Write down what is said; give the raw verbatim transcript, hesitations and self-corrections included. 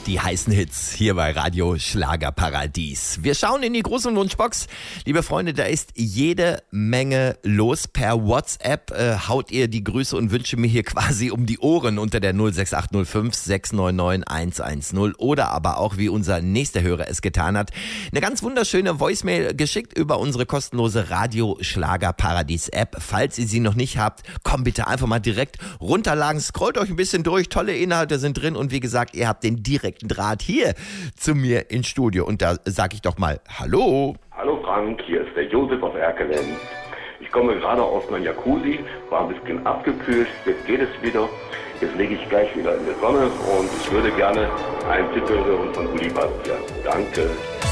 die heißen Hits hier bei Radio Schlagerparadies. Wir schauen in die große Wunschbox. Liebe Freunde, da ist jede Menge los. Per WhatsApp äh, haut ihr die Grüße und Wünsche mir hier quasi um die Ohren unter der null sechs acht null fünf sechs neun neun eins eins null oder aber auch, wie unser nächster Hörer es getan hat, eine ganz wunderschöne Voicemail geschickt über unsere kostenlose Radio Schlagerparadies App. Falls ihr sie noch nicht habt, kommt bitte einfach mal direkt runterladen, scrollt euch ein bisschen durch, tolle Inhalte sind drin und wie gesagt, ihr habt den direkten Draht hier zu mir ins Studio und da sage ich doch mal Hallo. Hallo Frank, hier ist der Josef aus Erkelenz. Ich komme gerade aus meinem Jacuzzi, war ein bisschen abgekühlt, jetzt geht es wieder. Jetzt lege ich gleich wieder in die Sonne und ich würde gerne einen Titel hören von Uli Bastian. Danke.